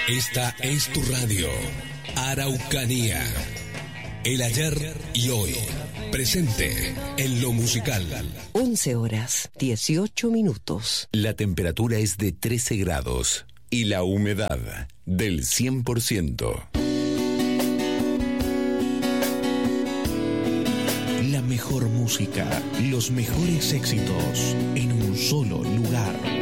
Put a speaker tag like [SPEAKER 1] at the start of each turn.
[SPEAKER 1] Esta es tu radio, Araucanía. El ayer y hoy, presente en lo musical.
[SPEAKER 2] 11 horas, 18 minutos.
[SPEAKER 3] La temperatura es de 13 grados y la humedad del 100%. La mejor música, los mejores éxitos en un solo lugar.